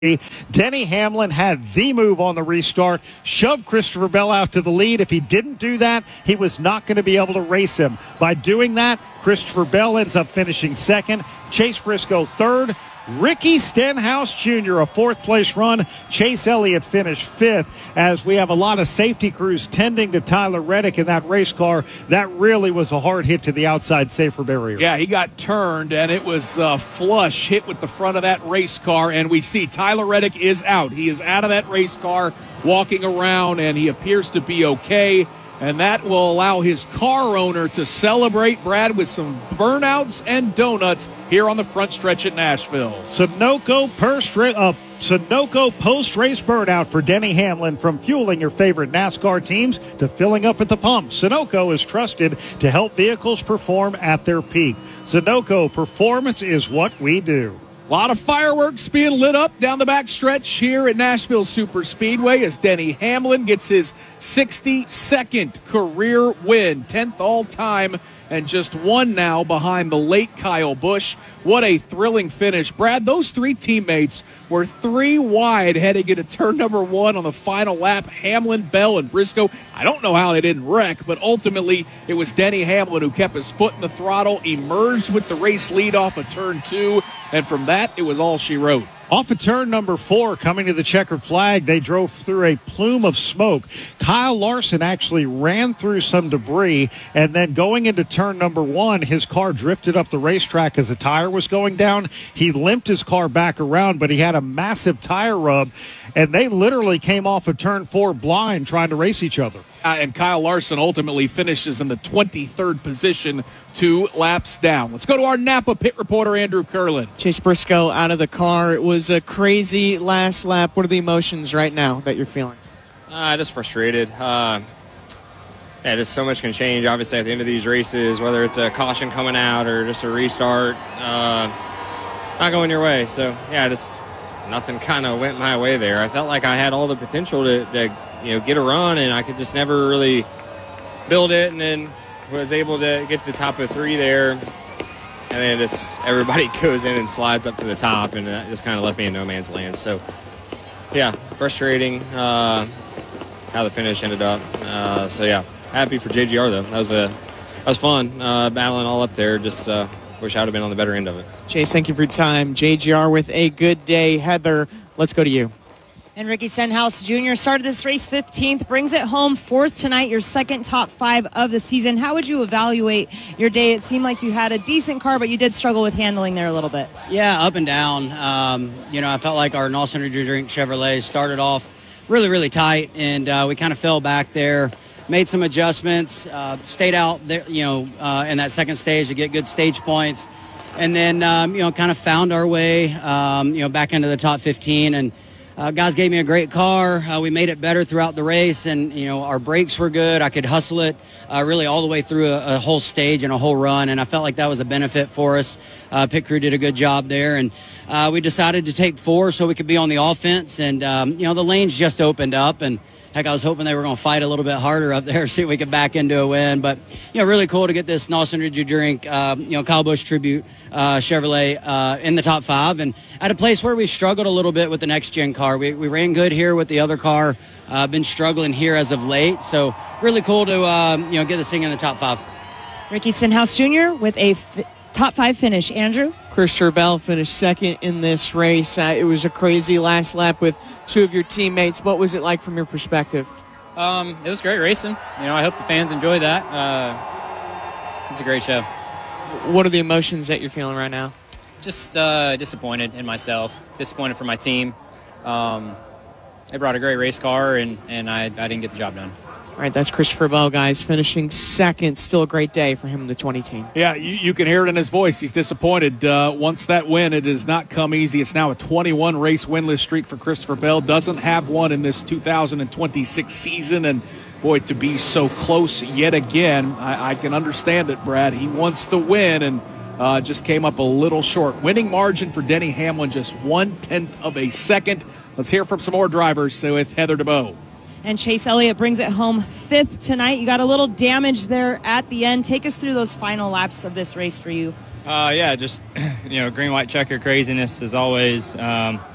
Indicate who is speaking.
Speaker 1: Denny Hamlin had the move on the restart, shoved Christopher Bell out to the lead. If he didn't do that, he was not going to be able to race him. By doing that, Christopher Bell ends up finishing second, Chase Briscoe third, Ricky Stenhouse Jr. a fourth-place run. Chase Elliott finished fifth. As we have a lot of safety crews tending to Tyler Reddick in that race car, that really was a hard hit to the outside safer barrier.
Speaker 2: Yeah, he got turned, and it was a flush hit with the front of that race car, and we see Tyler Reddick is out. He is out of that race car, walking around, and he appears to be okay. And that will allow his car owner to celebrate, Brad, with some burnouts and donuts here on the front stretch at Nashville.
Speaker 1: Sunoco post-race burnout for Denny Hamlin. From fueling your favorite NASCAR teams to filling up at the pump, Sunoco is trusted to help vehicles perform at their peak. Sunoco, performance is what we do.
Speaker 2: A lot of fireworks being lit up down the back stretch here at Nashville Superspeedway as Denny Hamlin gets his 62nd career win, 10th all-time, and just one now behind the late Kyle Busch. What a thrilling finish. Brad, those three teammates were three wide heading into turn number one on the final lap. Hamlin, Bell, and Briscoe. I don't know how they didn't wreck, but ultimately it was Denny Hamlin who kept his foot in the throttle, emerged with the race lead off of turn two, and from that, it was all she wrote.
Speaker 1: Off of turn number 4, coming to the checkered flag, they drove through a plume of smoke. Kyle Larson actually ran through some debris, and then going into turn number 1, his car drifted up the racetrack as the tire was going down. He limped his car back around, but he had a massive tire rub, and they literally came off of turn 4 blind trying to race each other.
Speaker 2: And Kyle Larson ultimately finishes in the 23rd position, 2 laps down. Let's go to our Napa pit reporter, Andrew Curlin.
Speaker 3: Chase Briscoe out of the car. It was a crazy last lap. What are the emotions right now that you're feeling?
Speaker 4: Just frustrated. Just so much can change, obviously, at the end of these races, whether it's a caution coming out or just a restart, not going your way. So, just nothing kind of went my way there. I felt like I had all the potential to get a run, and I could just never really build it, and then was able to get to the top of 3 there, and then just everybody goes in and slides up to the top, and that just kind of left me in no man's land. So, frustrating how the finish ended up. Happy for JGR, though. That was fun, battling all up there. Just wish I would have been on the better end of it.
Speaker 3: Chase, thank you for your time. JGR with a good day. Heather, let's go to you.
Speaker 5: And Ricky Stenhouse Jr. started this race 15th, brings it home 4th tonight, your second top 5 of the season. How would you evaluate your day? It seemed like you had a decent car, but you did struggle with handling there a little bit.
Speaker 6: Yeah, up and down. I felt like our Nelson Energy Drink Chevrolet started off really, really tight, and we kind of fell back there, made some adjustments, stayed out there, in that second stage to get good stage points, and then, kind of found our way, back into the top 15, and guys gave me a great car. We made it better throughout the race, and, our brakes were good. I could hustle it really all the way through a whole stage and a whole run, and I felt like that was a benefit for us. Pit crew did a good job there, and we decided to take 4 so we could be on the offense, and, the lanes just opened up, and heck, I was hoping they were going to fight a little bit harder up there, see if we could back into a win. But, really cool to get this Nelson Energy Drink, Kyle Busch Tribute Chevrolet in the top 5. And at a place where we struggled a little bit with the next-gen car. We ran good here with the other car, been struggling here as of late. So really cool to, get this thing in the top 5.
Speaker 5: Ricky Stenhouse Jr. with a top 5 finish. Andrew?
Speaker 3: Christopher Bell finished second in this race. It was a crazy last lap with 2 of your teammates. What was it like from your perspective?
Speaker 7: It was great racing. I hope the fans enjoy that. It's a great show.
Speaker 3: What are the emotions that you're feeling right now?
Speaker 7: Just disappointed in myself, disappointed for my team. They brought a great race car, and I didn't get the job done.
Speaker 3: All right, that's Christopher Bell, guys, finishing second. Still a great day for him in the 20 team.
Speaker 2: Yeah, you can hear it in his voice. He's disappointed. Once that win, it has not come easy. It's now a 21-race winless streak for Christopher Bell. Doesn't have one in this 2026 season, and boy, to be so close yet again, I can understand it, Brad. He wants to win, and just came up a little short. Winning margin for Denny Hamlin, just 1/10 of a second. Let's hear from some more drivers with Heather DeBow.
Speaker 5: And Chase Elliott brings it home 5th tonight. You got a little damage there at the end. Take us through those final laps of this race for you.
Speaker 7: Just, green, white checker craziness as always.